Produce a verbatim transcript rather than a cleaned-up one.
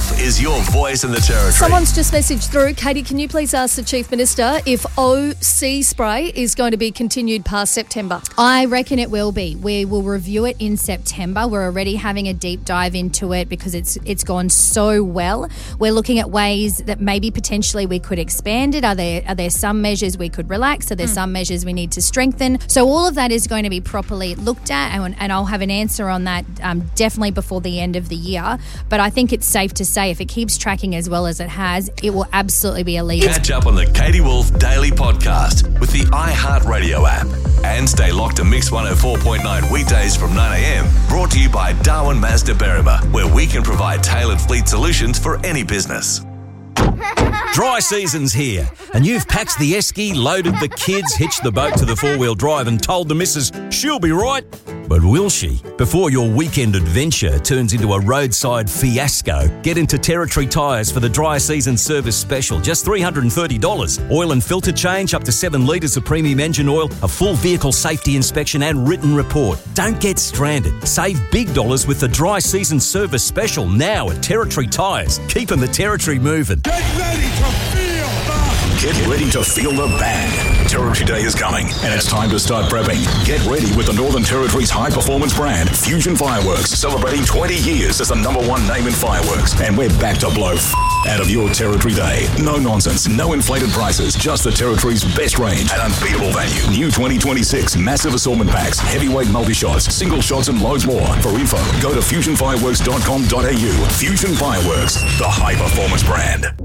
Wolf is your voice in the Territory. Someone's just messaged through. Katie, can you please ask the Chief Minister if O C spray is going to be continued past September? I reckon it will be. We will review it in September. We're already having a deep dive into it because it's it's gone so well. We're looking at ways that maybe potentially we could expand it. Are there are there some measures we could relax? Are there mm. some measures we need to strengthen? So all of that is going to be properly looked at, and, and I'll have an answer on that um, definitely before the end of the year. But I think it's safe to say if it keeps tracking as well as it has, it will absolutely be a lead. Catch up on the Katie Wolf Daily Podcast with the iHeartRadio app. And stay locked to Mix one oh four point nine weekdays from nine a.m. Brought to you by Darwin Mazda Berrima, where we can provide tailored fleet solutions for any business. Dry season's here, and you've packed the esky, loaded the kids, hitched the boat to the four-wheel drive and told the missus she'll be right. But will she? Before your weekend adventure turns into a roadside fiasco, get into Territory Tyres for the dry season service special, just three hundred thirty dollars. Oil and filter change, up to seven litres of premium engine oil, a full vehicle safety inspection and written report. Don't get stranded. Save big dollars with the dry season service special now at Territory Tyres. Keeping the Territory moving. Get ready to feel the... Get ready to feel the bang. Territory Day is coming, and it's time to start prepping. Get ready with the Northern Territory's high-performance brand, Fusion Fireworks, celebrating twenty years as the number one name in fireworks. And we're back to blow f- out of your Territory Day. No nonsense, no inflated prices, just the Territory's best range and unbeatable value. New twenty twenty-six massive assortment packs, heavyweight multi-shots, single shots, and loads more. For info, go to fusion fireworks dot com dot a u. Fusion Fireworks, the high-performance brand.